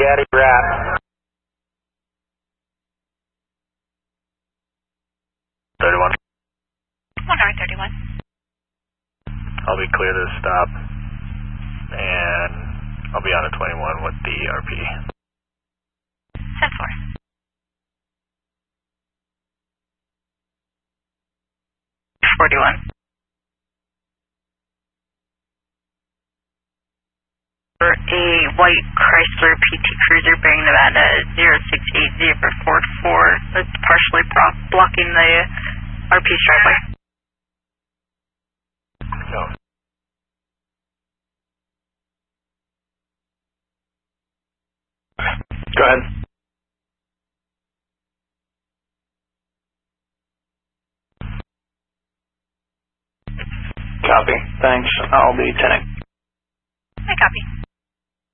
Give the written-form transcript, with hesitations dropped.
Daddy Rat. 31. 1R31. I'll be clear to stop, and I'll be on a 21 with the RP. 10-4. For a white Chrysler PT Cruiser bearing Nevada 068044, that's partially blocking the RP's driveway. No. Go ahead. Copy. Thanks. I'll be 10. I copy.